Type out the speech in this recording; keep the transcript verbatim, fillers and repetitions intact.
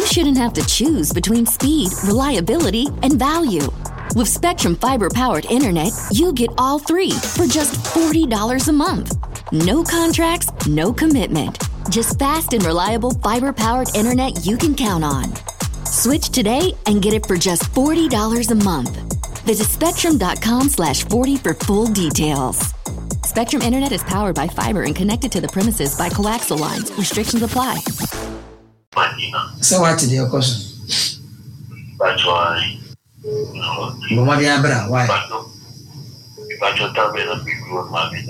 shouldn't have to choose between speed, reliability, and value. With Spectrum Fiber-powered internet, you get all three for just forty dollars a month. No contracts, no commitment. Just fast and reliable fiber-powered internet you can count on. Switch today and get it for just forty dollars a month. Visit spectrum.com slash 40 for full details. Spectrum Internet is powered by fiber and connected to the premises by coaxial lines. Restrictions apply. So what did your question? That's why. What do you have? Why?